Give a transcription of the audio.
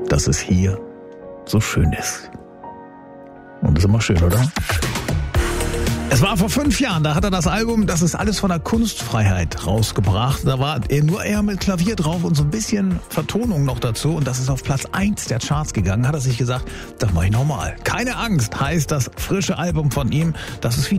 dass es hier so schön ist. Und das ist immer schön, oder? Es war vor 5 Jahren, da hat er das Album Das ist alles von der Kunstfreiheit rausgebracht. Da war nur er mit Klavier drauf und so ein bisschen Vertonung noch dazu. Und das ist auf Platz 1 der Charts gegangen. Hat er sich gesagt, das mache ich nochmal. Keine Angst heißt das frische Album von ihm. Das ist